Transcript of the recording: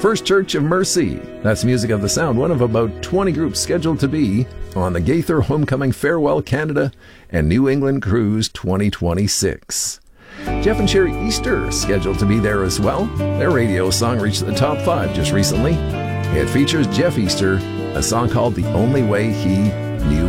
First Church of Mercy. That's Music of the Sound, one of about 20 groups scheduled to be on the Gaither Homecoming Farewell Canada and New England Cruise 2026. Jeff and Sherry Easter scheduled to be there as well. Their radio song reached the top 5 just recently. It features Jeff Easter, a song called The Only Way He